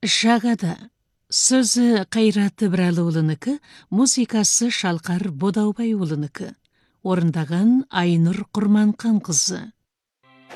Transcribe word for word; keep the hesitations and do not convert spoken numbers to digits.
Шағада. Сөзі Қайраты Бірәліұлынікі, музыкасы Шалқар Бодаубайұлынікі. Орындаған Айнұр Құрманқан қызы.